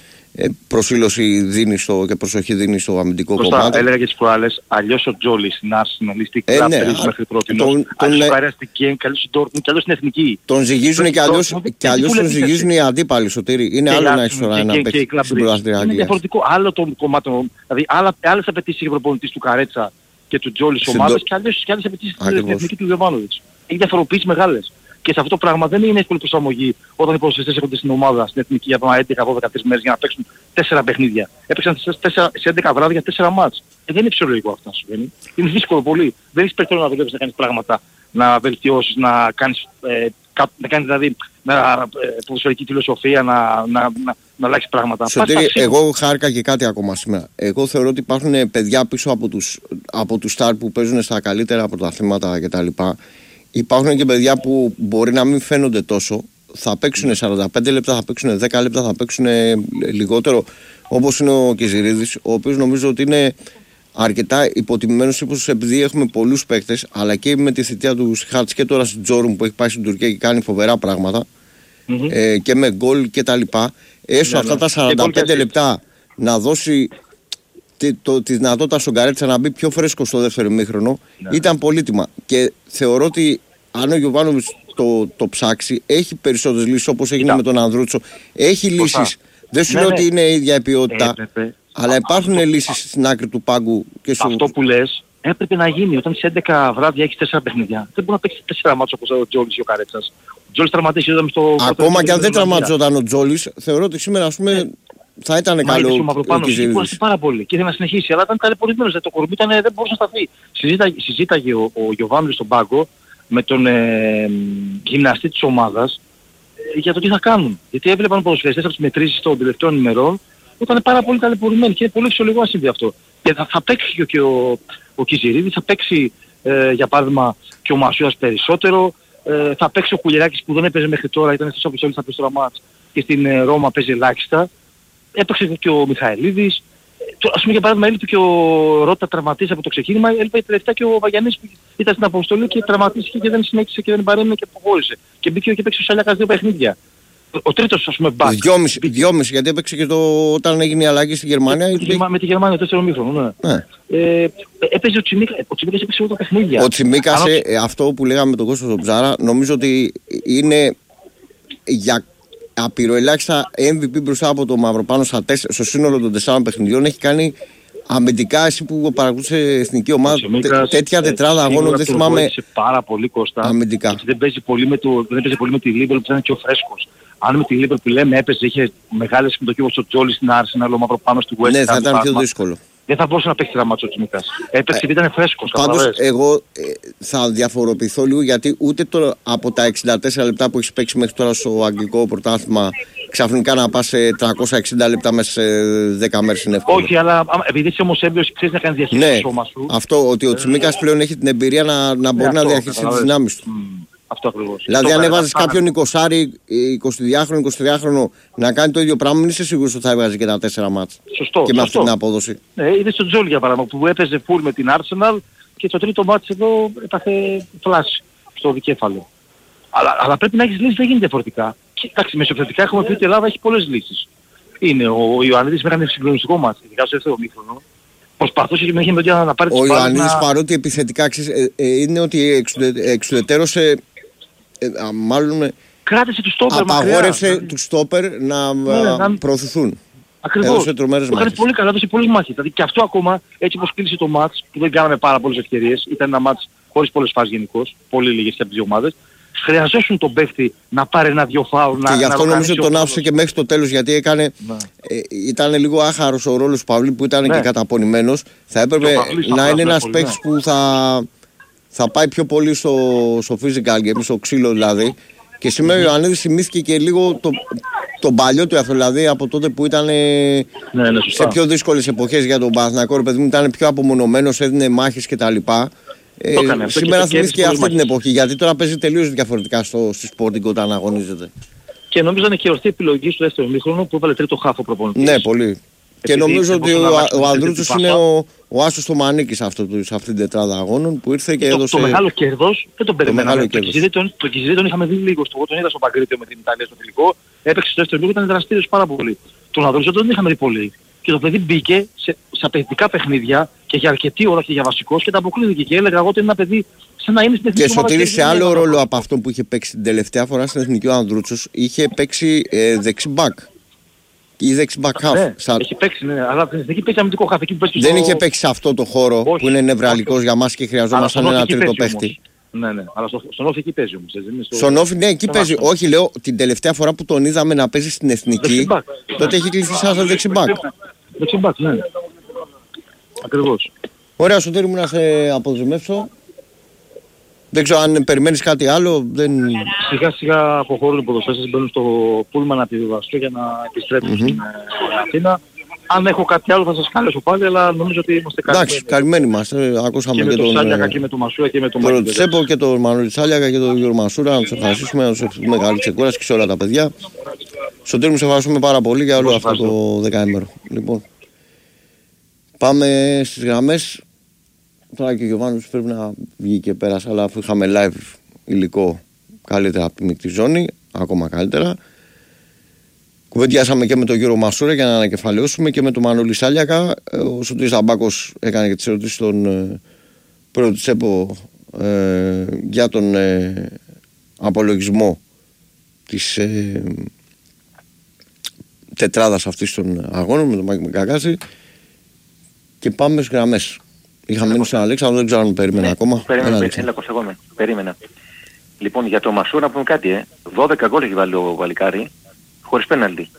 ε, προσήλωση δίνει στο, και προσοχή δίνει στο αμυντικό Κωστά, κομμάτι. Έλεγα και τις προάλλες, αλλιώς ο Τζόλι στην Arsenal στην κλαμπ ε, ναι, μέχρι πρώτη. Αλλιώς ο Καρέας στην Γκένγκ, αλλιώς στην Dortmund και αλλιώς στην Εθνική. Τον ζυγίζουν και αλλιώς, και αλλιώς τον ζυγίζουν οι αντίπαλοι, Σωτήρη. Είναι άλλο να έχεις τώρα ένα παίκτη στην πρωταθλήτρια. Είναι διαφορετικό άλλο το κομμάτι. Δηλαδή άλλες απαιτήσεις για προπονητής του Καρέτσα και του Τζόλι στις ομάδες και άλλες, και άλλες απαιτήσεις στην εθνική του Γιωβάνοβιτς. Έχει διαφοροποιήσεις μεγάλες. Και σε αυτό το πράγμα δεν είναι εύκολη προσαρμογή όταν οι ποδοσφαιριστές έρχονται στην ομάδα, στην εθνική για έντεκα δώδεκα μέρες για να παίξουν τέσσερα παιχνίδια. Έπαιξαν σε έντεκα βράδια τέσσερα μάτς. Ε, δεν είναι φυσιολογικό αυτό να συμβαίνει. Είναι δύσκολο πολύ. Δεν έχεις περιθώριο να δουλεύεις, να κάνεις πράγματα, να βελτιώσεις, να κάνεις, ε, να κάνεις δηλαδή μια ε, ποδοσφαιρική φιλοσοφία, να, να, να, να αλλάξεις πράγματα. Σωτήρη, εγώ χάρηκα και κάτι ακόμα σήμερα. Εγώ θεωρώ ότι υπάρχουν παιδιά πίσω από τους, από τους στάρ που παίζουν στα καλύτερα πρωταθλήματα κτλ. Υπάρχουν και παιδιά που μπορεί να μην φαίνονται τόσο. Θα παίξουν σαράντα πέντε λεπτά, θα παίξουν δέκα λεπτά, θα παίξουν λιγότερο. Όπως είναι ο Κιζηρίδης, ο οποίος νομίζω ότι είναι αρκετά υποτιμημένος ύπος, επειδή έχουμε πολλούς παίκτες, αλλά και με τη θητεία του Σιχάτς και τώρα στην Τζόρουμ που έχει πάει στην Τουρκία και κάνει φοβερά πράγματα. Mm-hmm. Ε, και με γκολ και τα λοιπά. Έστω ναι, αυτά ναι. τα σαράντα πέντε λεπτά να δώσει τη, το, τη δυνατότητα στον Καρέτσα να μπει πιο φρέσκο στο δεύτερο ημίχρονο, ναι. ήταν πολύτιμα. Και θεωρώ ότι αν ο Γιωβάνοβιτς το, το ψάξει, έχει περισσότερες λύσεις, όπως έγινε με τον Ανδρούτσο. Έχει λύσεις. Δεν σου ναι, λέω ναι. ότι είναι η ίδια η ποιότητα, ε, αλλά υπάρχουν αυτό, λύσεις στην άκρη του πάγκου. Και στο... Αυτό που λες έπρεπε να γίνει όταν σε έντεκα βράδια έχεις τέσσερα παιχνίδια. Δεν μπορεί να παίξεις τέσσερα μάτς όπως ο Τζόλις ή ο Καρέτσας. Ο Τζόλις τραυματίστηκε στο... Ακόμα και αν δεν τραυματιζόταν ο Τζόλις, θεωρώ ότι σήμερα ας πούμε... Ναι. Θα ήταν μα καλό ο Κιζηρίδης. Πάρα πολύ και ήθελε να συνεχίσει, αλλά ήταν ταλαιπωρημένος. Το κορμί ήταν, δεν μπορούσε να σταθεί. Συζήτα, συζήταγε ο, ο Γιωβάνοβιτς στον πάγκο με τον ε, γυμναστή της ομάδας ε, για το τι θα κάνουν. Γιατί έβλεπαν ποδοσφαιριστές από τις μετρήσεις των τελευταίων ημερών που ήταν πάρα πολύ ταλαιπωρημένοι και είναι πολύ φυσιολογικό να συμβεί αυτό. Και θα, θα παίξει και ο, ο Κιζηρίδης, θα παίξει ε, για παράδειγμα και ο Μασούας περισσότερο, ε, θα παίξει ο Κουλιεράκης που δεν έπαιζε μέχρι τώρα, ήταν στους αποστολές στα πέστρα μάτς και στην ε, Ρώμα παίζει ελάχιστα. Έπαιξε και ο Μιχαηλίδης. Ας πούμε για παράδειγμα έλειπε και ο Ρώτα τραυματίστηκε από το ξεκίνημα, έλειπε τελευταία και ο Βαγιανής που ήταν στην αποστολή και τραυματίστηκε και δεν συνέχισε και δεν παρέμεινε και αποχώρησε. Και μπήκε και παίξε ο Σαλιάκας δύο παιχνίδια. Ο, ο τρίτος ας πούμε μπακ. Δυόμιση, δυόμιση γιατί έπαιξε και το, όταν έγινε η αλλαγή στη Γερμανία. Με, με, με τη Γερμανία, το τέσσερο μήχρονο, ναι. ναι. Ε, έπαιζε ο Τσιμίκας, ο Τσιμίκας έπαιξε όλα τα παιχνίδια. Ο Τσιμίκας, Αν... ε, αυτό που λέγαμε με τον Κώστα στον Ψάρα, νομίζω ότι είναι για απειροελάχιστα εμ βι πι μπροστά από το Μαυροπάνο στα τέσσερα, στο σύνολο των τεσσάρων παιχνιδιών. Έχει κάνει αμυντικά, εσύ που παρακολουθούσε εθνική ομάδα, τέ, τέτοια τετράδα αγώνων δεν θυμάμαι. Πάρα πολύ Κώστα. Αμυντικά. Δεν παίζει πολύ με, το, δεν παίζει πολύ με τη Λίβερπουλ που ήταν και ο φρέσκος. Αν με τη Λίβερπουλ που λέμε έπαιζε, είχε μεγάλη συμμετοχή όπως ο Τζόλι στην Arsenal, ο Μαυροπάνος στη West Ham. Ναι, θα ήταν πιο δύσκολο. Δεν θα μπορούσε να παίξει ραμάτσο ο Τσιμίκας. Έπαιξε επειδή ήταν φρέσκος. Πάντως εγώ ε, θα διαφοροποιηθώ λίγο γιατί ούτε τώρα από τα εξήντα τέσσερα λεπτά που έχεις παίξει μέχρι τώρα στο αγγλικό πρωτάθλημα ξαφνικά να πας σε τριακόσια εξήντα λεπτά μέσα σε δέκα μέρες είναι εύκολο. Όχι, αλλά επειδή είσαι όμως έμπειρος ξέρεις να κάνεις διαχείριση ναι, το σώμα σου. Αυτό ότι ο Τσιμίκας πλέον έχει την εμπειρία να, να μπορεί ναι, να διαχειριστεί τις δυνάμεις του. Αυτό ακριβώς. Δηλαδή, αν έβαζες κάποιον εικοσάρι, εικοσιδυάχρονο, εικοσιτριάχρονο να κάνει το ίδιο πράγμα, δεν είσαι σίγουρος ότι θα έβγαζε και τα τέσσερα μάτς. Σωστό. Και με σωστό. αυτή την απόδοση. Ναι, είδε στον Τζόλ για παράδειγμα που έπαιζε full με την Arsenal και στο τρίτο μάτς εδώ έπαθε φλάση στο δικέφαλο. Αλλά, αλλά πρέπει να έχεις λύσεις, δεν γίνεται διαφορετικά. Και, εντάξει, μεσοεπιθετικά έχουμε πει ότι η Ελλάδα έχει πολλές λύσεις. Είναι ο Ιωαννίδης με ένα συγκλονιστικό μάτς, ειδικά στο δεύτερο μήχρονο. Προσπαθούσε και με είχε μετρήσει να πάρει τις Ο μπάλες. Ιωαννίδης να... παρότι επιθετικά ξέρεις, ε, ε, είναι ότι εξουδετερώσε, ε, μάλλον κράτησε του στόπερ απαγόρευσε μακριά. τους στόπερ να, Ναι, να να... προωθηθούν. Ακριβώς. Έδωσε τρομερές το έκανε μάχες. πολύ καλά, έδωσε πολλές μάχες. Δηλαδή και αυτό ακόμα, έτσι όπως κλείσε το μάτς, που δεν κάναμε πάρα πολλές ευκαιρίες, ήταν ένα μάτς χωρίς πολλές φάσεις γενικώς, πολύ λίγες και από τις δύο ομάδες, χρειαζόσουν τον παίχτη να πάρει ένα-δυο φάουλ. Και να, γι' αυτό να νομίζω τον άφησε και μέχρι το τέλος, γιατί έκανε, ναι. ε, ήταν λίγο άχαρος ο ρόλος του Παυλή που ήταν ναι. και καταπονημένος. Θα έπρεπε να είναι ένας παίκτης ναι. που θα, θα πάει πιο πολύ στο, στο physical game, στο ξύλο δηλαδή. Και σήμερα ο Ιωαννίδης θυμήθηκε και λίγο το, τον παλιό του εαυτό, δηλαδή από τότε που ήταν ναι, ναι, σε πιο δύσκολες εποχές για τον Παναθηναϊκό. Παιδί μου ήταν πιο απομονωμένος, έδινε μάχες κτλ. Ε, σήμερα θυμήθηκε αυτή μάχες. Την εποχή, γιατί τώρα παίζει τελείως διαφορετικά στο, στη Sporting όταν αγωνίζεται. Και νομίζω είναι και ορθή επιλογή στο δεύτερο ημίχρονο που έβαλε τρίτο χάφο προπονητής. Ναι, πολύ. Και νομίζω ότι ο, ο Ανδρούτσος είναι ο, ο άσος του Μανίκη σε, αυτό, σε αυτή την τετράδα αγώνων που ήρθε και το, έδωσε... Το μεγάλο κέρδος δεν τον περιμέναμε. Το Κιζίδη τον, τον είχαμε δει λίγο, στο, τον είδα στο Παγκρίτιο με την Ιταλία στο τελικό, έπαιξε στο δεύτερο ημίχρονο, ήταν δραστήριος πάρα πολύ. Τον Ανδρούτσο δεν τον είχαμε δει πολύ. Και το παιδί μπήκε σε, σε παιχτικά παιχνίδια και για αρκετή ώρα και για βασικός και τα αποκλείθηκε και έλεγα εγώ ότι είναι ένα παιδί σαν να είναι στην εθνική ομάδα. Και Σωτήρη σε άλλο ρόλο από αυτό που είχε παίξει την τελευταία φορά στην εθνική ο Ανδρούτσος, είχε παίξει ε, δεξιμπακ. Ή δεξιμπακ half. Ναι, σαν... έχει παίξει, ναι, αλλά την εθνική παίξει αμυντικό half. Δεν στο... είχε παίξει σε αυτό το χώρο. Όχι, που είναι νευραλικός για μας και χρειαζόμασταν ένα τρίτο παίχτη. Ναι, ναι, αλλά στο, στον Όφη εκεί παίζει όμως. Στο... Στον Όφη, ναι, εκεί παίζει. Άχρο. Όχι, λέω την τελευταία φορά που τον είδαμε να παίζει στην εθνική, τότε έχει κληθεί σαν δεξιμπακ. Δεξιμπακ, ναι. Ακριβώς. Ωραία, Σωτήρη μου, να σε αποδεσμεύσω. Δεν ξέρω αν περιμένεις κάτι άλλο. Δεν... Σιγά σιγά αποχωρούν οι ποδοσφαίρες, μπαίνουν στο πούλμα να επιβιβαστούν για να επιστρέψουν mm-hmm. στην Αθήνα. Αν έχω κάτι άλλο θα σας καλέσω πάλι, αλλά νομίζω ότι είμαστε καλυμμένοι. Εντάξει, καλυμμένοι είμαστε. Ακούσαμε και, και, και τον Σάλιακα και με τον Μασούρα και με τον Μασούρα. Τον Τσέπο και τον Μανώλη Σάλιακα και τον Γιώργο Μασούρα. Να τους ευχαριστήσουμε, να τους ευχαριστούμε καλή ξεκούραση και σε όλα τα παιδιά. Σωτήρη μου, σε ευχαριστούμε πάρα πολύ για όλο αυτό το δεκαήμερο. Λοιπόν, πάμε στις γραμμές. Τώρα και ο Γιωβάνος πρέπει να βγει και πέρασε, αλλά αφού είχαμε live υλικό καλύτερα από τη μεικτή ζώνη, ακόμα καλύτερα. Κουβεντιάσαμε και με τον Γιώργο Μασούρα για να ανακεφαλαιώσουμε και με τον Μανώλη Σάλιακα. Ο Σωτήρης Αμπάκος έκανε και τις ερωτήσεις στον ε, πρώτο Τσέπο ε, για τον ε, απολογισμό της ε, τετράδας αυτής των αγώνων με τον Μάκη Μικακάση και πάμε στις γραμμές. Είχα μείνει στον Αλέξανδρο, δεν ξέρω αν περίμενα ναι, ακόμα. Περίμενα, έλα κοσεγόμαι. Περίμενα. Λοιπόν, για το Μασούρα να πούμε κάτι, ε. δώδεκα γκολ έχει βάλει ο Βαλικάρη, χωρίς πέναλτι.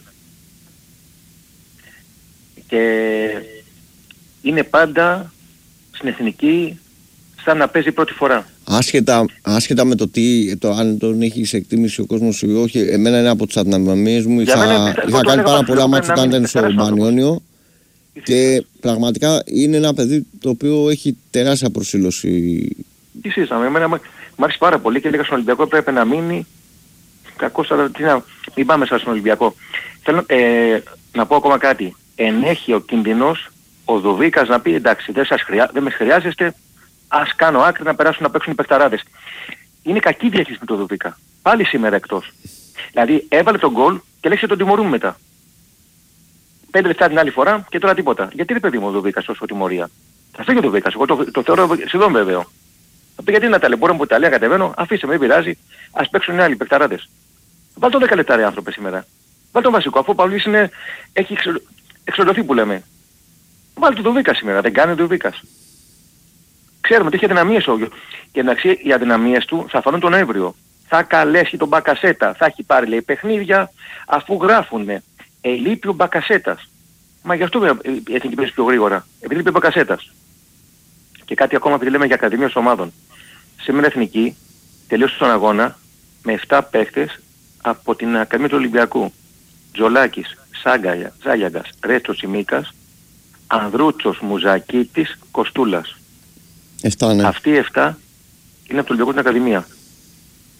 Και είναι πάντα στην εθνική σαν να παίζει πρώτη φορά. Άσχετα, άσχετα με το τι, το, αν τον έχει σε εκτίμηση ο κόσμος ή όχι, εμένα είναι από τις αδυναμίες μου. Είχα, μένα, είχα κάνει πάρα πολλά μάτια όταν ήταν στο Μπανιόνιο. Και πραγματικά είναι ένα παιδί το οποίο έχει τεράστια προσήλωση. Τι σύσταμε, εμένα μου άρεσε πάρα πολύ και έλεγα στον Ολυμπιακό πρέπει να μείνει. Κακώς, αλλά τι να μην πάμε σαν στον Ολυμπιακό. Θέλω ε, να πω ακόμα κάτι. Ενέχει ο κινδυνός ο Δοβίκας να πει εντάξει δεν, σας χρειά, δεν με χρειάζεστε, ας κάνω άκρη να περάσουν να παίξουν οι παιχταράδες. Είναι κακή διαχείριση με τον Δοβίκα. Πάλι σήμερα εκτός. Δηλαδή έβαλε τον γκολ και λέξε τον τιμωρούν μετά. Πέντε λεπτά την άλλη φορά και τώρα τίποτα. Γιατί ρε παιδί μου ο Δοβίκας όσο τιμωρία. Θα φύγει ο Δοβίκας, εγώ το, το θεωρώ σχεδόν βέβαιο. Θα πει γιατί να ταλαιπωρώ που Ιταλία κατεβαίνω, αφήστε με, δεν πειράζει, ας παίξουν οι άλλοι παικταράδες. Βάλ τον δέκα λεπτά ρε άνθρωπε σήμερα. Βάλ τον βασικό, αφού ο Παυλής είναι, έχει εξολωθεί που λέμε. Βάλ τον Δοβίκα σήμερα, δεν κάνει ο Δοβίκας. Ξέρουμε ότι έχει αδυναμίες ο Γιώργος. Και εντάξει οι αδυναμίες του θα φανούν τον Νοέμβριο. Θα καλέσει τον Μπακασέτα, θα έχει πάρει λέει παιχνίδια αφού γράφουνε. Ελείπει ο Μπακασέτας. Μα γι' αυτό η εθνική παίζει πιο γρήγορα. Επειδή λείπει ο Μπακασέτας. Και κάτι ακόμα επειδή λέμε για ακαδημίες ομάδων. Σήμερα εθνική τελείωσε τον αγώνα με επτά παίχτες από την Ακαδημία του Ολυμπιακού. Τζολάκης, Σάγκαλια, Ζάλιαγκας, Ρέτσος Τσιμίκας, Ανδρούτσος, Μουζακίτης, Κοστούλας. Εφτά, ναι. Αυτοί οι εφτά είναι από το Ολυμπιακό την Ακαδημία.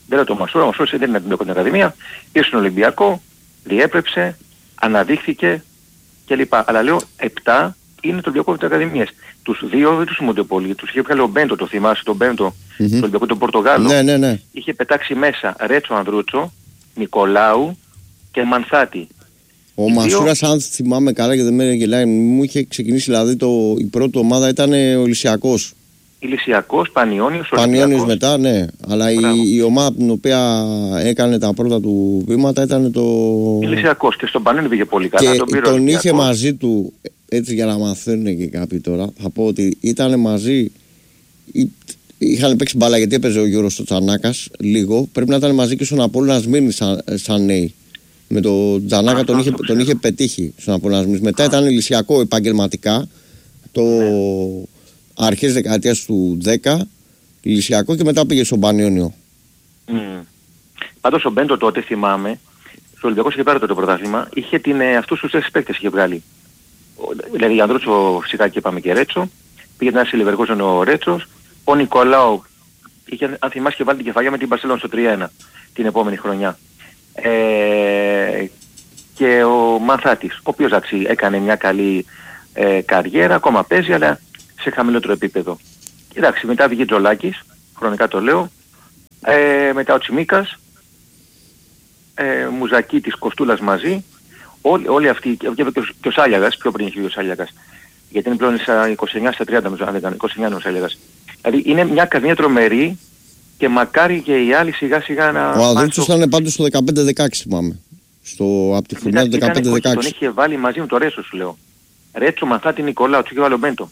Δεν λέω το Μασούρα, ο Μασούρας δεν είναι την Ακαδημία, ήρθε στον Ολυμπιακό, διέπρεψε, αναδείχθηκε κλπ. Αλλά λέω επτά είναι το Ολυμπιακό της Ακαδημίας. Τους δύο δεν τους θυμούνται πολύ. Τους είχε βγάλει ο Μπέντο, το θυμάσαι, τον Μπέντο, mm-hmm. τον Ολυμπιακό τον Πορτογάλο. Ναι, ναι, ναι. Είχε πετάξει μέσα Ρέτσο Ανδρούτσο, Νικολάου και Μανθάτη. Ο οι Μασούρας, δύο... αν θυμάμαι καλά και δεν με γελάει, μου είχε ξεκινήσει δηλαδή το, η πρώτη ομάδα ήταν ο Ηλυσιακός. Ηλυσιακός, Πανιώνιος, Πανιώνιος μετά, ναι. Αλλά η, η ομάδα την οποία έκανε τα πρώτα του βήματα ήταν το... Ηλυσιακός και στον Πανιώνιο πήγε πολύ καλά. Και τον, πήρε τον είχε μαζί του, έτσι για να μαθαίνουν και κάποιοι τώρα, θα πω ότι ήταν μαζί... Είχαν παίξει μπάλα γιατί έπαιζε ο Γιώργος στο Τσανάκας λίγο. Πρέπει να ήταν μαζί και στον Απόλλωνα Σμύρνης σαν, σαν νέοι. Με τον Τζανάκα τον, είχε, τον είχε πετύχει στον Απόλλωνα Σμύρνης. Μετά ήταν Ηλυσιακό επαγγελματικά. Το ναι. Αρχές δεκαετίας του δέκα Ηλυσιακό και μετά πήγε στον Πανιώνιο. Mm. Πάντως ο Μπέντο τότε θυμάμαι, στο Ολυμπιακό είχε πάρει τότε το πρωτάθλημα, είχε την, αυτούς τους τέσσερις παίκτες είχε βγάλει. Δηλαδή για Ανδρούτσο φυσικά και είπαμε και Ρέτσο, πήγε ένα Σιλιβεργόζον ο Ρέτσος, ο Νικολάου, είχε, αν θυμάσαι και βάλει την κεφαλιά με την Μπαρσελόνα στο τρία ένα την επόμενη χρονιά. Ε, και ο Μανθάτης, ο οποίος αξί, έκανε μια καλή ε, καριέρα, ακόμα παίζει αλλά σε χαμηλότερο επίπεδο. Κοιτάξτε, μετά βγήκε Τζολάκης, χρονικά το λέω, ε, μετά ο Τσιμίκας, ε, Μουζακίτης, Κοστούλας μαζί, όλοι, όλοι αυτοί, και, και ο Σάλιαγας, πιο πριν είχε ο Σάλιαγας, γιατί είναι πλέον στα είκοσι εννιά στα τριάντα, αν δεν έκανε, είκοσι εννιά είναι ο Σάλιαγας. Δηλαδή είναι μια καμία τρομερή και μακάρι και οι άλλοι σιγά σιγά να... Ο Αδρούτσος ήταν πάντως στο δεκαπέντε δεκαέξι θυμάμαι. Στο, από τη χρονιά του δεκαπέντε δεκαέξι. Τον είχε βάλει μαζί με το Ρέτσο σου λέω. Ρέτσο, Μανθάτη, Νικολάου, του είχε βάλει ο Μπέντο.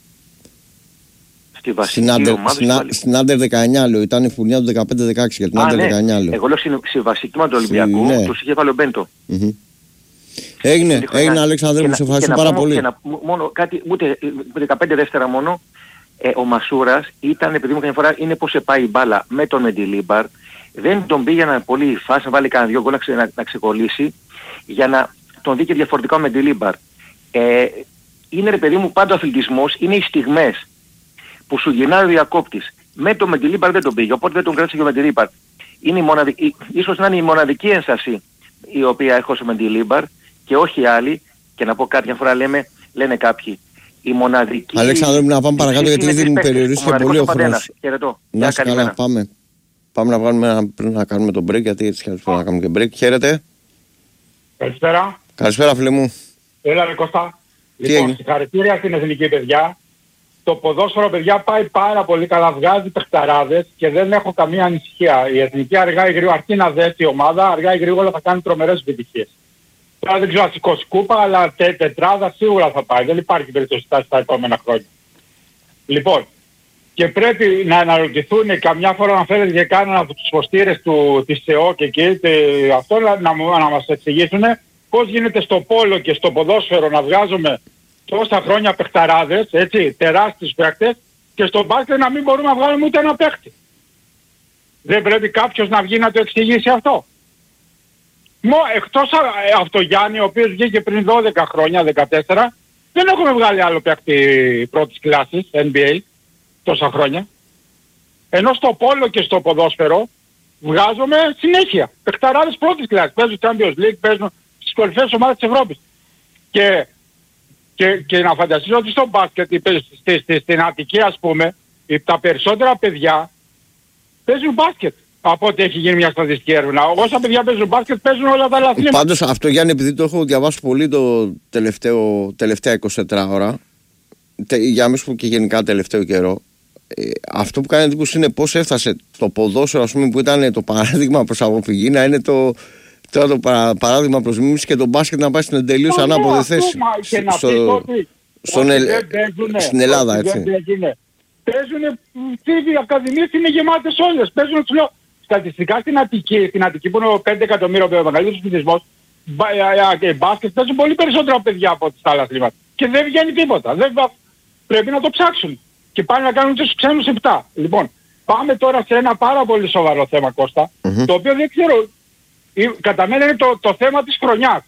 Στη βασική ομάδα. Στην Άντερ δεκαεννιά λέω, ήταν η φουρνιά του δεκαπέντε δεκαέξι για την Άντερ δεκαεννιά λέω. Εγώ λέω στη βασική ομάδα του Ολυμπιακού, ναι. Τους είχε βάλει ο Μπέντο. Mm-hmm. Έγινε, έγινε Αλέξανδρε, μου σε ευχαριστώ πάρα πολύ. Και να, μόνο κάτι, ούτε δεκαπέντε δεύτερα μόνο, ε, ο Μασούρας ήταν, επειδή μου κάνει φορά, είναι πως πάει η μπάλα με τον Μεντιλίμπαρ, δεν τον πήγαιναν πολύ φάση να βάλει κανένα δυο γκολ να, ξε, να, να ξεκολλήσει, για να τον δει και διαφορετικά με Μεντιλίμπαρ. Ε, είναι ρε παιδί μου πάντα ο αθλητισμός, είναι οι στιγμές που σου γυρνάει ο διακόπτης. Με τον Μεντιλίμπαρ δεν τον πήγε, οπότε δεν τον κράτησε και ο Μεντιλίμπαρ. Είναι η μοναδική, ίσως να είναι η μοναδική ένσταση η οποία έχω στο Μεντιλίμπαρ και όχι άλλοι, και να πω κάτι μια φορά λέμε, λένε κάποιοι. Η μοναδική... Αλέξανδρε, να πάμε παρακάτω γιατί ήδη μου περιορίστηκε πολύ ο χρόνος. Χαιρετώ. Να είσαι καλά, πάμε. Πάμε να, βγάλουμε, πριν να κάνουμε τον break, γιατί έτσι πρέπει να κάνουμε και break. Χαίρετε. Καλησπέρα. Καλησπέρα φίλε μου. Έλα ρε Κώστα. Λοιπόν, συγχαρητήρια στην εθνική παιδιά. Το ποδόσφαιρο παιδιά πάει πάρα πολύ καλά, βγάζει παιχταράδες και δεν έχω καμία ανησυχία. Η εθνική αργά ή γρήγορα, αρκεί να δέσει η ομάδα, αργά ή γρήγορα θα κάνει τρομερές επιτυχίες. Τώρα δεν ξέρω αν σηκώσει κούπα, αλλά τε, τετράδα σίγουρα θα πάει. Δεν υπάρχει περίπτωση στα επόμενα χρόνια. Λοιπόν, και πρέπει να αναρωτηθούν καμιά φορά να φέρετε και κάνουν από τους υποστήρες του, της ΕΟ και εκεί, τε, αυτό να, να, να μας εξηγήσουν πώς γίνεται στο πόλο και στο ποδόσφαιρο να βγάζουμε τόσα χρόνια παιχταράδες, έτσι, τεράστιους παίκτες, και στο μπάσκετ να μην μπορούμε να βγάλουμε ούτε ένα παίκτη. Δεν πρέπει κάποιος να βγει να το εξηγήσει αυτό. Μο, εκτός αυτό Γιάννη, ο οποίος βγήκε πριν δώδεκα χρόνια, δεκατέσσερα, δεν έχουμε βγάλει άλλο παίκτη πρώτης κλάσης, N B A, τόσα χρόνια. Ενώ στο πόλο και στο ποδόσφαιρο βγάζουμε συνέχεια. Παιχταράδες πρώτης κλάσης, παίζουν Champions League, παίζουν στις κορυφαίες ομάδες της Ευρώπης. Και, και, και να φανταστείς ότι στο μπάσκετ, στη, στη, στην Αττική ας πούμε, τα περισσότερα παιδιά παίζουν μπάσκετ. Από ό,τι έχει γίνει μια στατιστική έρευνα. Όσα παιδιά παίζουν μπάσκετ παίζουν όλα τα αθλήματα. Πάντως αυτό Γιάννη, επειδή το έχω διαβάσει πολύ το τελευταίο, τελευταία είκοσι τέσσερα ώρα, για μη σου πω και γενικά τελευταίο καιρό, ε, αυτό που κάνει εντύπωση είναι πώς έφτασε το ποδόσφαιρο, ας πούμε, που ήταν το παράδειγμα προς αποφυγή, να είναι το, το, το παρά, παράδειγμα προς μίμηση, και το μπάσκετ να πάει στην τελείως ανάποδη θέση. Και να στο, πεις ότι, στον ότι ελ... παίζουνε, στην Ελλάδα, έτσι. Παίζουνε, οι ακαδημίες είναι γεμάτες όλες. Παίζουνε, τους λέω, στατιστικά στην Αττική, στην Αττική που είναι πέντε εκατομμύρια ο μεγαλύτερος πληθυσμός, μπάσκετ παίζουν πολύ περισσότερα παιδιά από τις άλλες αθλήματα. Και δεν βγαίνει τίποτα. Δεν, πρέπει να το ψάξουν. Και πάνε να κάνουν τους ξένους επτά. Λοιπόν, πάμε τώρα σε ένα πάρα πολύ σοβαρό θέμα, Κώστα, mm-hmm. το οποίο δεν ξέρω, κατά μένα είναι το, το θέμα της χρονιάς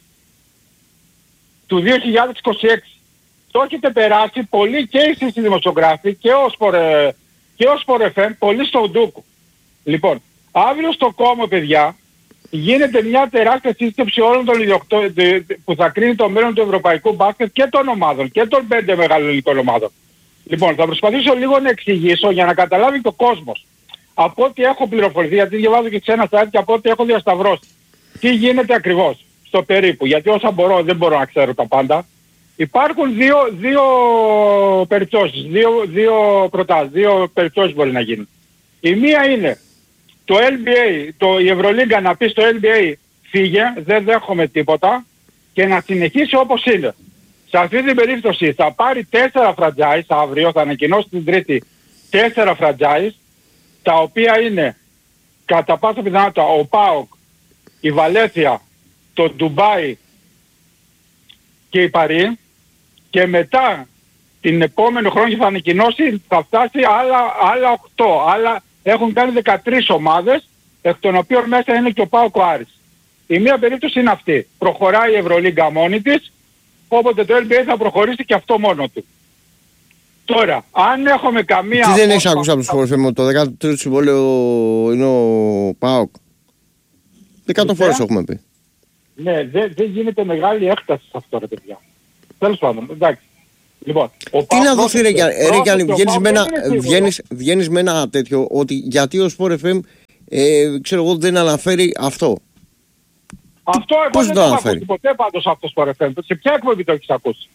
του δύο χιλιάδες είκοσι έξι. Το έχετε περάσει πολύ και εσείς οι δημοσιογράφοι και ο Σπορ εφ εμ, πολύ στο Ντούκου. Λοιπόν, Αύριο στο Κόμο, παιδιά, γίνεται μια τεράστια σύσκεψη όλων των ιδιοκτών που θα κρίνει το μέλλον του ευρωπαϊκού μπάσκετ και των ομάδων και των πέντε μεγάλων ελληνικών ομάδων. Λοιπόν, θα προσπαθήσω λίγο να εξηγήσω για να καταλάβει και ο κόσμος. Από ό,τι έχω πληροφορηθεί, γιατί διαβάζω και σε ένα site και από ό,τι έχω διασταυρώσει, τι γίνεται ακριβώς στο περίπου. Γιατί όσα μπορώ, δεν μπορώ να ξέρω τα πάντα. Υπάρχουν δύο, δύο περιπτώσεις, δύο, δύο προτάσεις, δύο περιπτώσεις μπορεί να γίνουν. Η μία είναι το N B A, το, η Ευρωλίγκα να πει στο N B A φύγε, δεν δέχομαι τίποτα και να συνεχίσει όπως είναι. Σε αυτή την περίπτωση θα πάρει τέσσερα franchise αύριο, θα ανακοινώσει την Τρίτη τέσσερα franchise, τα οποία είναι κατά πάσα πιθανότητα ο ΠΑΟΚ, η Βαλένθια, το Ντουμπάι και η Παρί, και μετά την επόμενη χρόνο θα ανακοινώσει, θα φτάσει άλλα, άλλα οκτώ, άλλα έχουν κάνει δεκατρείς ομάδες, εκ των οποίων μέσα είναι και ο ΠΑΟΚ ο Άρης. Η μία περίπτωση είναι αυτή. Προχωράει η Ευρωλίγκα μόνη της, όποτε το N B A θα προχωρήσει και αυτό μόνο του. Τώρα, αν έχουμε καμία... Τι δεν έχεις ακούσει από τους φορές, το δέκατο τρίτο συμβόλαιο είναι ο ΠΑΟΚ. Δεκάτο φορές έχουμε πει. Ναι, δεν δε γίνεται μεγάλη έκταση σε αυτό, ρε παιδιά. Τέλος πάντων, εντάξει. Λοιπόν, τι να δώσει ρε Γιάννη, βγαίνεις με, βγαίνεις, βγαίνεις με ένα τέτοιο, ότι γιατί ο Sport εφ εμ ε, ξέρω εγώ δεν αναφέρει αυτό. Αυτό εγώ δεν το έχω ακούσει ποτέ πάντως αυτό στο Sport εφ εμ. Σε ποια εκπομπή το έχεις ακούσει?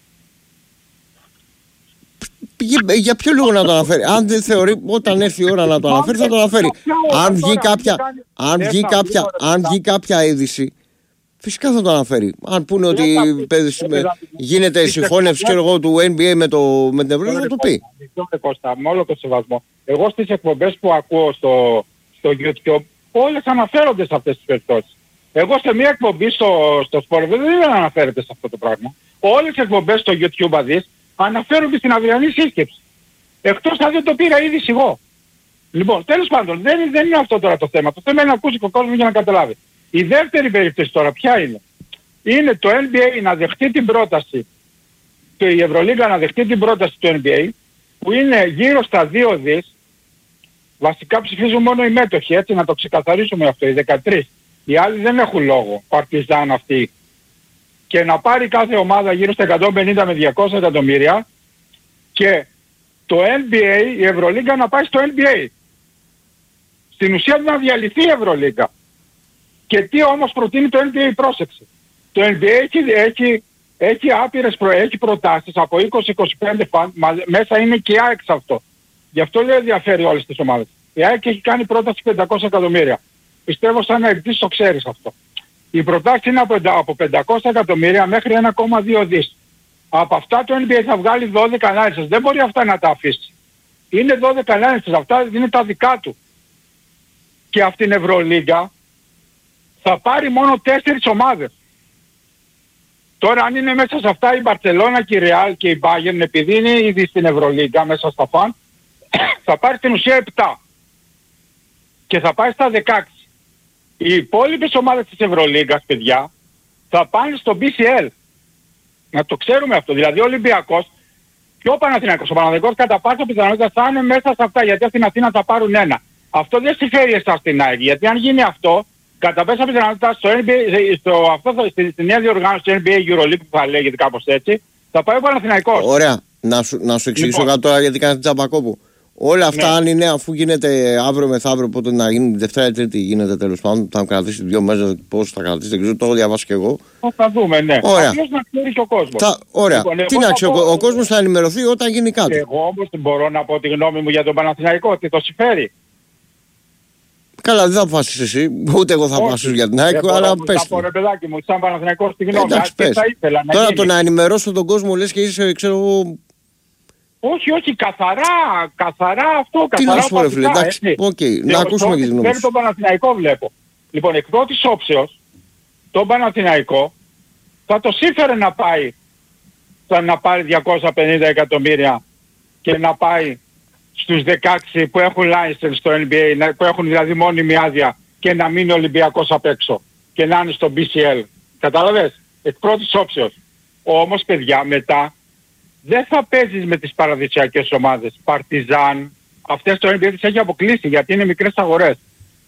Για, για ποιο λόγο να το αναφέρει? Αν δεν θεωρεί όταν έρθει η ώρα να το αναφέρει θα το αναφέρει. Αν βγει κάποια, αν βγει κάποια, αν βγει κάποια είδηση, φυσικά θα το αναφέρει. Αν πούνε ότι γίνεται συγχώνευση ξέρω εγώ, του N B A με, το, με την Ευρώπη, θα το πει. Με όλο το σεβασμό. Εγώ στις εκπομπές που ακούω στο, στο YouTube, όλες αναφέρονται σε αυτές τις περιπτώσεις. Εγώ σε μια εκπομπή στο, στο Sport δεν αναφέρεται σε αυτό το πράγμα. Όλες τις εκπομπές στο YouTube αδείς αναφέρονται στην αυριανή σύσκεψη. Εκτός αν δεν το πήρα ήδη εγώ. Λοιπόν, τέλος πάντων, δεν, δεν είναι αυτό τώρα το θέμα. Το θέμα είναι να ακούσει και ο κόσμος για να καταλάβει. Η δεύτερη περίπτωση τώρα ποια είναι? Είναι το N B A να δεχτεί την πρόταση, το η Ευρωλίγκα να δεχτεί την πρόταση του N B A, που είναι γύρω στα δύο δις, βασικά ψηφίζουν μόνο οι μέτοχοι, έτσι να το ξεκαθαρίσουμε αυτό, οι δεκατρείς. Οι άλλοι δεν έχουν λόγο, παρτιζάν αυτοί. Και να πάρει κάθε ομάδα γύρω στα εκατόν πενήντα με διακόσια εκατομμύρια και το N B A, η Ευρωλίγκα να πάει στο N B A. Στην ουσία να διαλυθεί η Ευρωλίγκα. Και τι όμως προτείνει το N B A, πρόσεξε. Το N B A έχει, έχει, έχει άπειρες προ, έχει προτάσεις από είκοσι με είκοσι πέντε φαν, μα, μέσα είναι και η ΑΕΚ σε αυτό. Γι' αυτό λέει ενδιαφέρει όλες τις ομάδες. Η ΑΕΚ έχει κάνει πρόταση πεντακόσια εκατομμύρια. Πιστεύω σαν να εκτίσεις το ξέρεις αυτό. Η προτάση είναι από πεντακόσια εκατομμύρια μέχρι ένα κόμμα δύο δις. Από αυτά το N B A θα βγάλει δώδεκα ανάλυσες. Δεν μπορεί αυτά να τα αφήσει. Είναι δώδεκα ανάλυσες. Αυτά είναι τα δικά του. Και από την Ευρωλίγκα θα πάρει μόνο τέσσερις ομάδες. Τώρα αν είναι μέσα σε αυτά η Μπαρτσελώνα και η Ρεάλ και η Bayern, επειδή είναι ήδη στην Ευρωλίγκα μέσα στα φαν, θα πάρει στην ουσία επτά. Και θα πάει στα δεκαέξι. Οι υπόλοιπες ομάδες της Ευρωλίγκας, παιδιά, θα πάνε στο μπι σι ελ. Να το ξέρουμε αυτό. Δηλαδή ο Ολυμπιακός και ο Παναθηναϊκός. Ο Παναθηναϊκός κατά πάσα πιθανότητα θα είναι μέσα σε αυτά, γιατί στην Αθήνα θα πάρουν ένα. Αυτό δεν συμφέρει εσάς στην ΑΕΚ, γιατί αν γίνει αυτό, κατά πάσα πιθανότητα στο N B A, στο, αυτό, στη, στη νέα διοργάνωση του N B A EuroLeague που θα λέγεται κάπως έτσι, θα πάει ο Παναθηναϊκός. Ωραία. Να σου, να σου εξηγήσω λοιπόν. κάτι τώρα γιατί κάνεις Τζαμπακόπου. Όλα αυτά, ναι. Αν είναι αφού γίνεται αύριο μεθαύριο, πότε να γίνει τη Δευτέρα ή Τρίτη, γίνεται τέλος πάντων. Θα κρατήσει δύο μέρες, πώς θα κρατήσει, δεν ξέρω, το έχω διαβάσει και εγώ. Θα δούμε, ναι. Ωραία. Απλώς να ξέρει και ο κόσμος. Θα, ωραία. Λοιπόν, τι να ξέρει, ο, ο κόσμος θα ενημερωθεί όταν γίνει κάτι. Εγώ όμως μπορώ να πω τη γνώμη μου για τον Παναθηναϊκό, ότι το συμφέρει. Καλά, δεν θα αποφασίσεις εσύ, ούτε εγώ θα αποφασίσω για την ΑΕΚ, αλλά πες. Θα πω ρε παιδάκι μου, σαν Παναθηναϊκός τη γνώμη. Εντάξει, πες. Τώρα το να ενημερώσω τον κόσμο λες και είσαι, ξέρω. Όχι, όχι, καθαρά, καθαρά αυτό, τι καθαρά. Τι να σου πω ρε φίλε, εντάξει, οκ, να ακούσουμε και τη γνώμη σου. Τον Παναθηναϊκό βλέπω. Λοιπόν, εκ πρώτης όψεως, τον Παναθηναϊκό θα το σύμφερε να πάει, θα να πάρει διακόσια πενήντα εκατομμύρια και να πάει στους δεκαέξι που έχουν license στο N B A, που έχουν δηλαδή μόνιμη άδεια και να μείνει ο Ολυμπιακός απ' έξω και να είναι στο μπι σι ελ. Κατάλαβες, εκ πρώτης όψεως. Όμως παιδιά μετά δεν θα παίζεις με τις παραδοσιακές ομάδες. Παρτιζάν, αυτές το N B A τις έχει αποκλείσει γιατί είναι μικρές αγορές.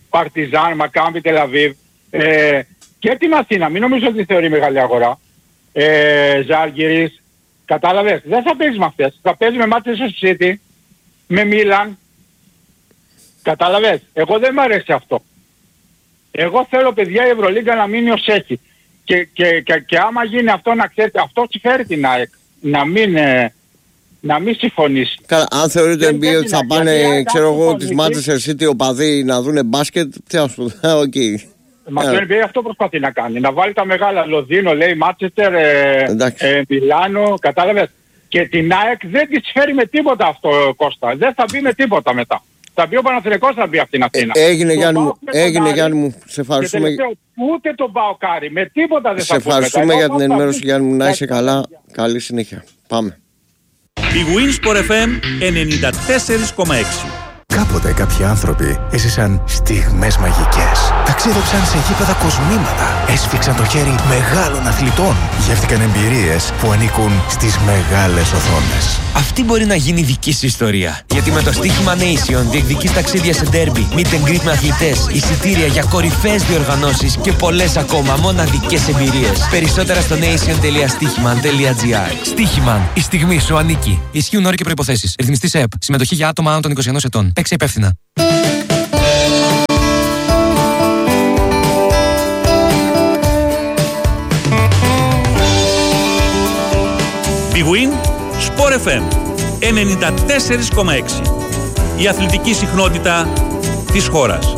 Παρτιζάν, Μακάμπι, Τελαβίβ ε, και την Αθήνα. Μην νομίζω ότι θεωρεί μεγάλη αγορά. Ε, Ζάλγκιρις, κατάλαβες. Δεν θα παίζει με αυτές. Θα παίζει με Manchester City, με Μίλαν. Κατάλαβες. Εγώ δεν μ' αρέσει αυτό. Εγώ θέλω, παιδιά, η Ευρωλίγκα να μείνει ως έχει. Και, και, και, και άμα γίνει αυτό, να ξέρετε, αυτό συμφέρει την ΑΕΚ. Να μην, ε, να μην συμφωνήσει. Καλά, αν θεωρείτε ότι θα πάνε, ξέρω εγώ, τις Manchester City οπαδοί να δούνε μπάσκετ, τι να σου πω, οκ. Μα το Εν Μπι Έι αυτό προσπαθεί να κάνει. Να βάλει τα μεγάλα Λονδίνο, λέει, Μάντσεστερ, ε, ε, Μιλάνο, κατάλαβες. Και την ΑΕΚ δεν της φέρει με τίποτα αυτό, Κώστα. Δεν θα μπει με τίποτα μετά. Θα μπει ο Παναθηναϊκός, θα μπει αυτήν Αθήνα. Ε, έγινε Γιάννη μου, έγινε Γιάννη μου. Σε ευχαριστούμε. Ούτε τον Παοκάρι, με τίποτα δεν σε θα μπει. Σε ευχαριστούμε για την ενημέρωση, Γιάννη μου. Να είσαι καλά. Καλή συνέχεια. Πάμε. Η Winsport εφ εμ ενενήντα τέσσερα κόμμα έξι. Κάποτε κάποιοι άνθρωποι έζησαν στιγμές μαγικές. Ταξίδεψαν σε γήπεδα κοσμήματα. Έσφιξαν το χέρι μεγάλων αθλητών. Γεύτηκαν εμπειρίες που ανήκουν στις μεγάλες οθόνες. Αυτή μπορεί να γίνει δική σου ιστορία. Γιατί με το στοίχημα Nation διεκδικείς ταξίδια σε ντέρμπι, meet and greet με αθλητές, εισιτήρια για κορυφαίες διοργανώσεις και πολλές ακόμα μοναδικές εμπειρίες. Περισσότερα στο nation τελεία στοίχημαν τελεία τζι άρ. Στοίχημαν. Η στιγμή σου ανήκει. Ισχύουν όροι και προϋποθέσεις. Ρυθμιστής ΕΕΠ. Συμμετοχή για άτομα άνω των είκοσι ενός ετών. Παίξε υπεύθυνα. Big Win Sport εφ εμ ενενήντα τέσσερα κόμμα έξι. Η αθλητική συχνότητα της χώρας.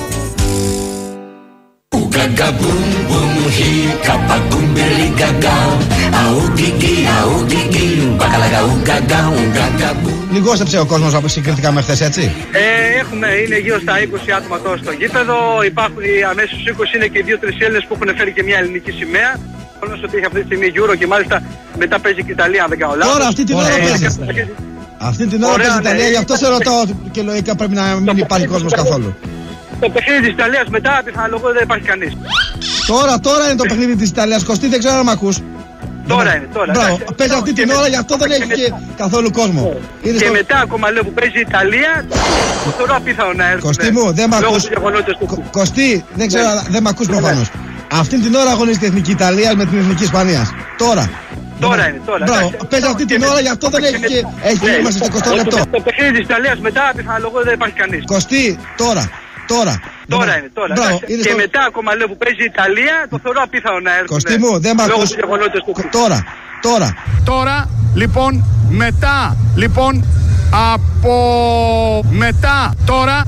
Λιγόσεψε ο κόσμος από συγκριτικά με χθες, έτσι. Ε, έχουμε, είναι γύρω στα είκοσι άτομα τώρα στο γήπεδο. Υπάρχουν οι αμέσως είκοσι, είναι και δύο-τρεις Έλληνες που έχουν φέρει και μια ελληνική σημαία. Όλος ότι έχει αυτή τη στιγμή Euro και μάλιστα μετά παίζει και η Ιταλία, αν δεν κάνω λάθος. Τώρα αυτή την ώρα ε, παίζει. ε, αυτή την ώρα παίζει η Ιταλία, γι' αυτό σε ρωτάω και λογικά πρέπει να μην υπάρχει κόσμος καθόλου. Το παιχνίδι της Ιταλίας μετά, πιθανολογώ δεν υπάρχει κανείς. Τώρα, τώρα είναι το παιχνίδι της Ιταλίας. Κωστή, δεν ξέρω αν μ' ακούς. Τώρα είναι, τώρα. Μπράβο, παίζει αυτή την ώρα, γι' αυτό δεν έχει και καθόλου κόσμο. Και μετά ακόμα λέω που παίζει η Ιταλία, το θεωρώ απίθανο να έρθουν. Κωστή μου, δεν μ' ακούς. Κωστή, δεν ξέρω, δεν μ' ακούς προφανώς. Αυτή την ώρα αγωνίζεται η Εθνική Ιταλία με την Εθνική Ισπανία. Τώρα. Τώρα είναι, τώρα. Μπράβο, παίζει αυτή την ώρα, γι' αυτό δεν έχει και. Έχει είμαστε στο εικοστό λεπτό. Το παιχνίδι της Ιταλίας μετά, πιθανολογώ δεν υπάρχει κανείς. Κωστή, τώρα. Τώρα. Τώρα είναι, τώρα. Μπράβο, και στο... μετά ακόμα λέω που παίζει η Ιταλία, το θεωρώ απίθανο να έρθουν. Κωστή μου, δεν μ' ακούς. Τώρα, τώρα. Τώρα, λοιπόν, μετά, λοιπόν, από μετά, τώρα.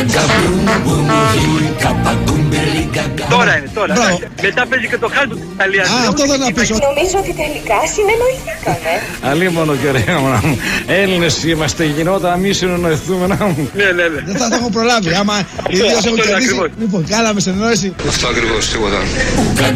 Τώρα είναι, τώρα. Μπράβο. Μετά παίζει και το χάλτο της Ιταλίας. Α, αυτό δεν να πεις. Νομίζω ότι τελικά συνεννοηθήκαμε. Αλίμονο και ωραία μου. Έλληνες είμαστε, γινόταν να μην συνεννοηθούμε. Ναι, ναι, ναι. Δεν θα το έχω προλάβει. Άμα οι δύο έχουν κερδίσει. Λοιπόν, κάναμε συνεννόηση. Αυτό ακριβώς, τίποτα.